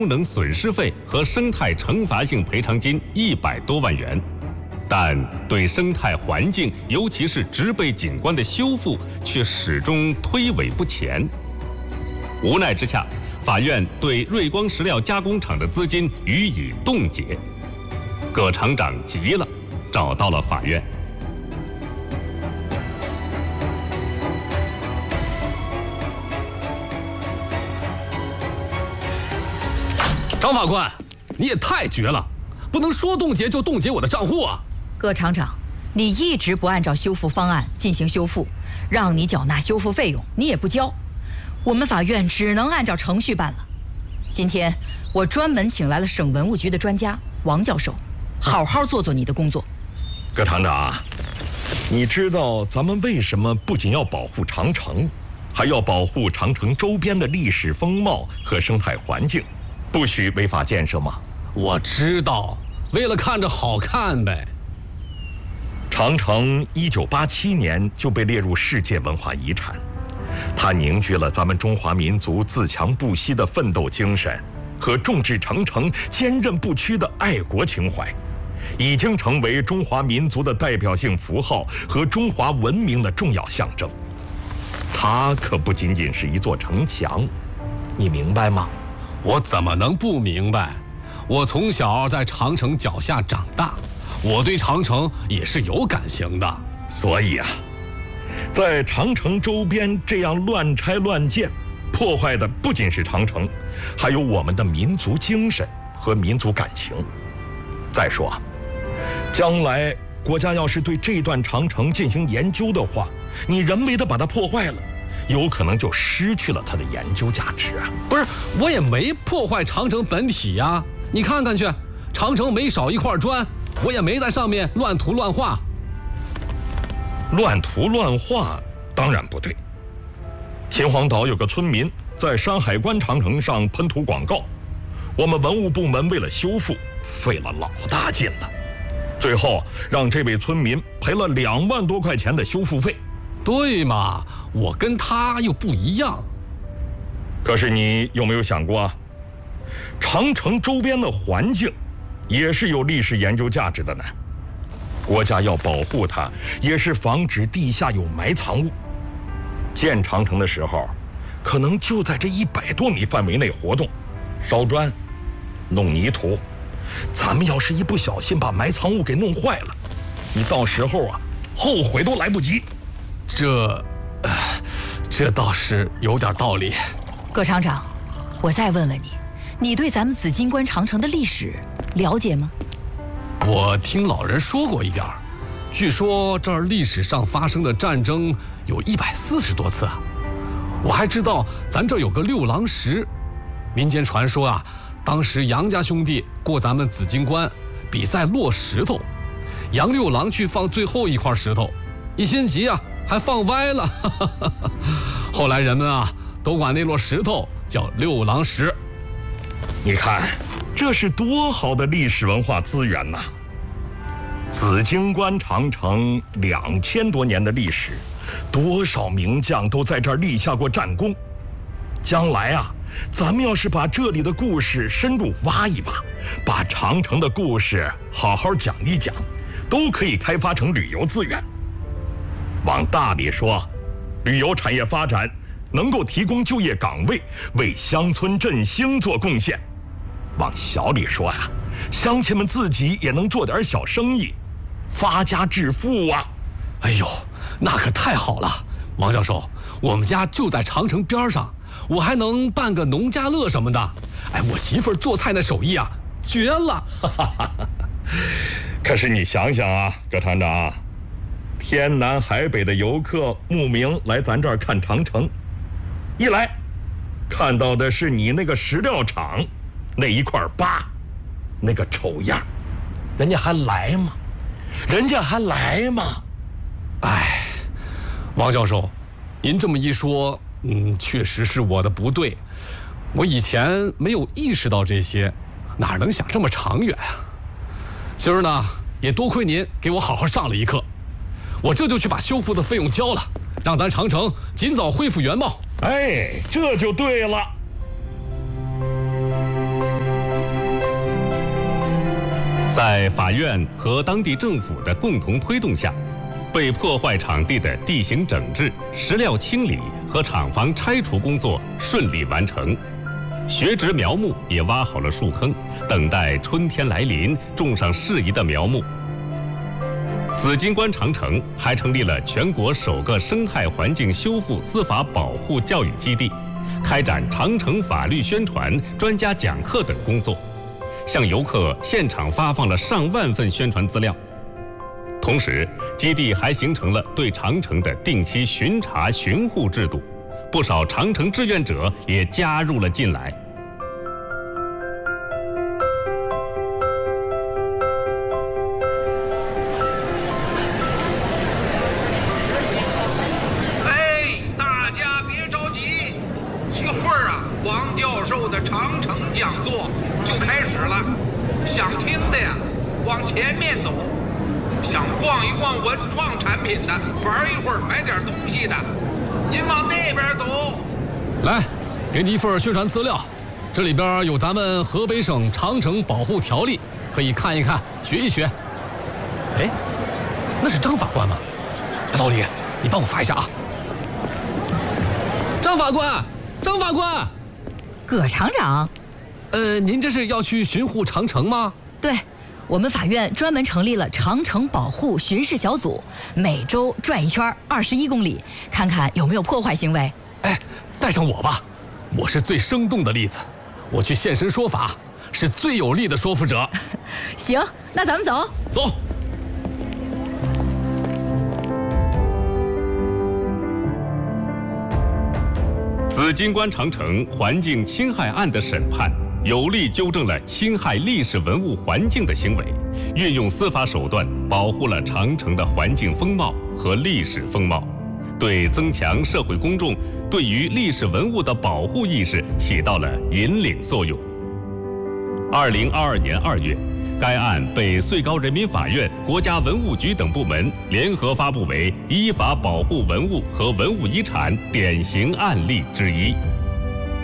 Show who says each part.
Speaker 1: 功能损失费和生态惩罚性赔偿金100多万元，但对生态环境，尤其是植被景观的修复，却始终推诿不前。无奈之下，法院对瑞光石料加工厂的资金予以冻结。葛厂长急了，找到了法院。
Speaker 2: 张法官，你也太绝了，不能说冻结就冻结我的账户啊！
Speaker 3: 葛厂长，你一直不按照修复方案进行修复，让你缴纳修复费用，你也不交，我们法院只能按照程序办了。今天我专门请来了省文物局的专家王教授，好好做做你的工作。
Speaker 4: 葛厂长，你知道咱们为什么不仅要保护长城，还要保护长城周边的历史风貌和生态环境，不许违法建设吗？
Speaker 2: 我知道，为了看着好看呗。
Speaker 4: 长城1987年就被列入世界文化遗产，它凝聚了咱们中华民族自强不息的奋斗精神和众志成城、坚韧不屈的爱国情怀，已经成为中华民族的代表性符号和中华文明的重要象征。它可不仅仅是一座城墙，你明白吗？
Speaker 2: 我怎么能不明白？我从小在长城脚下长大，我对长城也是有感情的。
Speaker 4: 所以啊，在长城周边这样乱拆乱建，破坏的不仅是长城，还有我们的民族精神和民族感情。再说啊，将来国家要是对这段长城进行研究的话，你人为的把它破坏了，有可能就失去了它的研究价值啊！
Speaker 2: 不是，我也没破坏长城本体呀，你看看去，长城没少一块砖，我也没在上面乱涂乱画。
Speaker 4: 乱涂乱画当然不对。秦皇岛有个村民在山海关长城上喷涂广告，我们文物部门为了修复，费了老大劲了，最后让这位村民赔了2万多块钱的修复费。
Speaker 2: 对嘛，我跟他又不一样。
Speaker 4: 可是你有没有想过啊，长城周边的环境也是有历史研究价值的呢？国家要保护它，也是防止地下有埋藏物。建长城的时候，可能就在这100多米范围内活动，烧砖、弄泥土。咱们要是一不小心把埋藏物给弄坏了，你到时候啊，后悔都来不及。
Speaker 2: 这倒是有点道理。
Speaker 3: 葛厂长，我再问问你，你对咱们紫金关长城的历史了解吗？
Speaker 2: 我听老人说过一点儿，据说这儿历史上发生的战争有140多次。我还知道咱这儿有个六郎石，民间传说啊，当时杨家兄弟过咱们紫金关，比赛落石头，杨六郎去放最后一块石头，一心急啊，还放歪了。后来人们啊，都管那摞石头叫六郎石。
Speaker 4: 你看，这是多好的历史文化资源呐！紫金关长城2000多年的历史，多少名将都在这儿立下过战功。将来啊，咱们要是把这里的故事深入挖一挖，把长城的故事好好讲一讲，都可以开发成旅游资源。往大里说，旅游产业发展能够提供就业岗位，为乡村振兴做贡献。往小里说啊，乡亲们自己也能做点小生意，发家致富啊！
Speaker 2: 哎呦，那可太好了，王教授，我们家就在长城边上，我还能办个农家乐什么的。哎，我媳妇儿做菜那手艺啊，绝了！
Speaker 4: 可是你想想啊，葛厂长，天南海北的游客慕名来咱这儿看长城，一来看到的是你那个石料厂那一块疤，那个丑样，人家还来吗？人家还来吗？
Speaker 2: 哎，王教授，您这么一说，确实是我的不对，我以前没有意识到这些，哪能想这么长远啊？今儿呢，也多亏您给我好好上了一课，我这就去把修复的费用交了，让咱长城尽早恢复原貌。
Speaker 4: 哎，这就对了。
Speaker 1: 在法院和当地政府的共同推动下，被破坏场地的地形整治、石料清理和厂房拆除工作顺利完成。学植苗木也挖好了树坑，等待春天来临，种上适宜的苗木。紫金关长城还成立了全国首个生态环境修复司法保护教育基地，开展长城法律宣传、专家讲课等工作，向游客现场发放了上万份宣传资料。同时，基地还形成了对长城的定期巡查巡护制度，不少长城志愿者也加入了进来。
Speaker 5: 大家别着急，一会儿啊，王教授的长城讲座就开始了。想听的呀，往前面走；想逛一逛文创产品的，玩一会儿买点东西的，您往那边走。
Speaker 2: 来，给你一份宣传资料，这里边有咱们河北省长城保护条例，可以看一看，学一学。哎，那是张法官吗？老李，你帮我发一下啊。张法官，张法官，
Speaker 3: 葛厂长，
Speaker 2: 您这是要去巡护长城吗？
Speaker 3: 对，我们法院专门成立了长城保护巡视小组，每周转一圈21公里，看看有没有破坏行为。
Speaker 2: 哎，带上我吧，我是最生动的例子，我去现身说法，是最有力的说服者。
Speaker 3: 行，那咱们走。
Speaker 2: 走。
Speaker 1: 紫金关长城环境侵害案的审判，有力纠正了侵害历史文物环境的行为，运用司法手段保护了长城的环境风貌和历史风貌，对增强社会公众对于历史文物的保护意识起到了引领作用。2022年2月，该案被最高人民法院、国家文物局等部门联合发布为依法保护文物和文物遗产典型案例之一。